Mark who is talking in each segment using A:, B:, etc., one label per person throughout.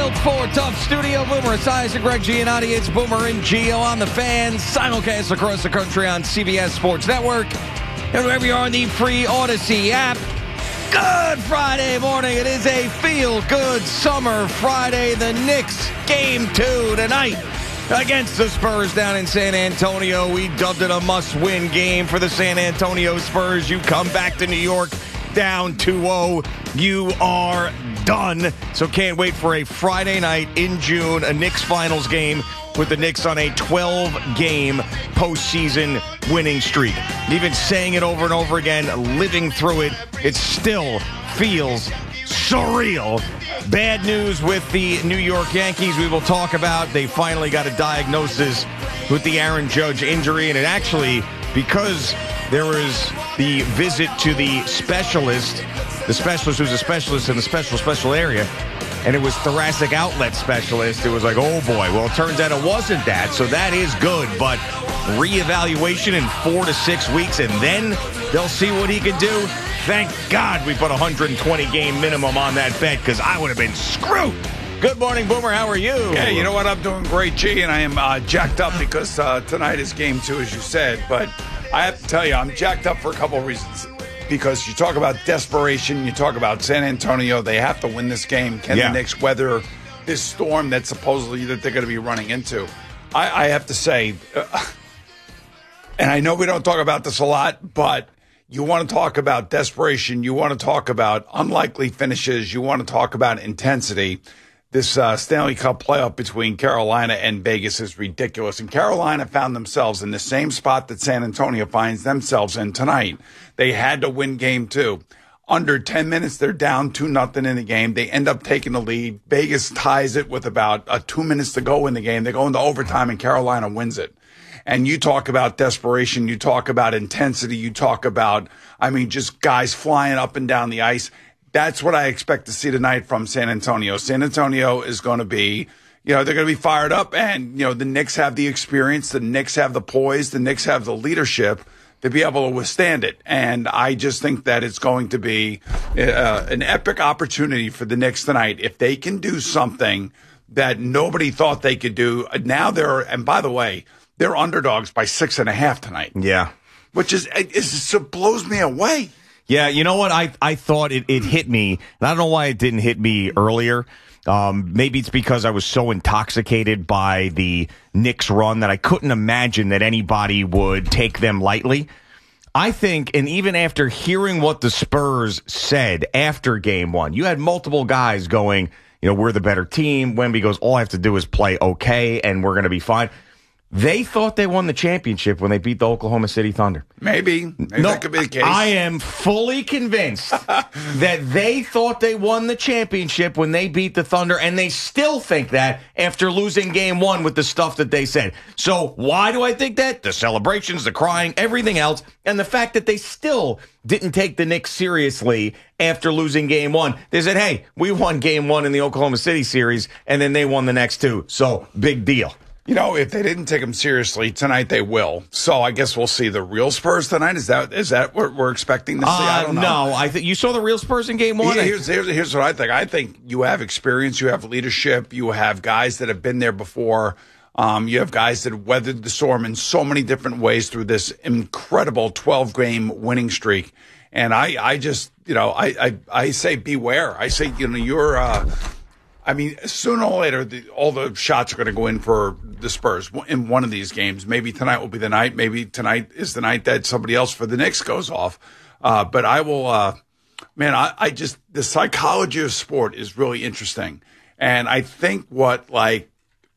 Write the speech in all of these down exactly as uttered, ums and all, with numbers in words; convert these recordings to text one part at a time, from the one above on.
A: Built for Tough Studio. Boomer Esiason, Greg Giannotti. It's Boomer and Gio on the Fan. Simulcast across the country on C B S Sports Network. And wherever you are on the free Odyssey app. Good Friday morning. It is a feel-good summer Friday. The Knicks game two tonight against the Spurs down in San Antonio. We dubbed it a must-win game for the San Antonio Spurs. You come back to New York down two oh. You are done. So can't wait for a Friday night in June, a Knicks finals game with the Knicks on a twelve-game postseason winning streak. Even saying it over and over again, living through it, it still feels surreal. Bad news with the New York Yankees we will talk about. They finally got a diagnosis with the Aaron Judge injury, and it actually, because there was the visit to the specialist, the specialist who's a specialist in the special, special area, and it was thoracic outlet specialist. It was like, oh boy. Well, it turns out it wasn't that, so that is good. But reevaluation in four to six weeks, and then they'll see what he can do. Thank God we put a one hundred twenty game minimum on that bet, because I would have been screwed. Good morning, Boomer. How are you?
B: Hey, you know what? I'm doing great, G, and I am uh, jacked up because uh, tonight is game two, as you said. But I have to tell you, I'm jacked up for a couple of reasons. Because you talk about desperation, you talk about San Antonio, they have to win this game. Can yeah. the Knicks weather this storm that supposedly that they're going to be running into? I, I have to say, uh, and I know we don't talk about this a lot, but you want to talk about desperation, you want to talk about unlikely finishes, you want to talk about intensity. This uh, Stanley Cup playoff between Carolina and Vegas is ridiculous. And Carolina found themselves in the same spot that San Antonio finds themselves in tonight. They had to win game two. Under ten minutes, they're down two nothing in the game. They end up taking the lead. Vegas ties it with about uh, two minutes to go in the game. They go into overtime, and Carolina wins it. And you talk about desperation. You talk about intensity. You talk about, I mean, just guys flying up and down the ice. That's what I expect to see tonight from San Antonio. San Antonio is going to be, you know, they're going to be fired up. And, you know, the Knicks have the experience. The Knicks have the poise. The Knicks have the leadership to be able to withstand it. And I just think that it's going to be uh, an epic opportunity for the Knicks tonight. If they can do something that nobody thought they could do. Now they're, and by the way, they're underdogs by six and a half tonight.
A: Yeah.
B: Which is, it, it blows me away.
A: Yeah, you know what? I I thought it, it hit me, and I don't know why it didn't hit me earlier. Um, maybe it's because I was so intoxicated by the Knicks run that I couldn't imagine that anybody would take them lightly. I think, and even after hearing what the Spurs said after game one, you had multiple guys going, you know, we're the better team. Wemby goes, all I have to do is play okay, and we're going to be fine. They thought they won the championship when they beat the Oklahoma City Thunder.
B: Maybe. Maybe
A: no,
B: that could be the case.
A: I am fully convinced that they thought they won the championship when they beat the Thunder, and they still think that after losing game one with the stuff that they said. So why do I think that? The celebrations, the crying, everything else, and the fact that they still didn't take the Knicks seriously after losing game one. They said, hey, we won game one in the Oklahoma City series, and then they won the next two. So big deal.
B: You know, if they didn't take them seriously tonight, they will. So I guess we'll see the real Spurs tonight. Is that is that what we're expecting to see? Uh, I don't know.
A: No, I think you saw the real Spurs in game one.
B: Yeah, here's, here's here's what I think. I think you have experience, you have leadership, you have guys that have been there before. Um, you have guys that weathered the storm in so many different ways through this incredible twelve game winning streak. And I, I just, you know, I, I, I say beware. I say, you know, you're. Uh, I mean, sooner or later, the, all the shots are going to go in for the Spurs in one of these games. Maybe tonight will be the night. Maybe tonight is the night that somebody else for the Knicks goes off. Uh, but I will, uh, man, I, I just, the psychology of sport is really interesting. And I think what, like,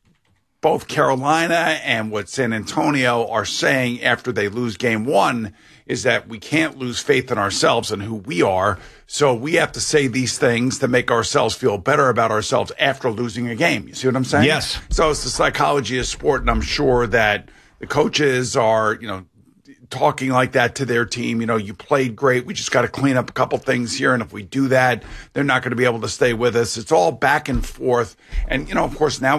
B: both Carolina and what San Antonio are saying after they lose game one is that we can't lose faith in ourselves and who we are. So we have to say these things to make ourselves feel better about ourselves after losing a game. You see what I'm saying?
A: Yes.
B: So it's the psychology of sport, and I'm sure that the coaches are, you know, talking like that to their team. You know, you played great. We just got to clean up a couple things here. And if we do that, they're not going to be able to stay with us. It's all back and forth. And, you know, of course, now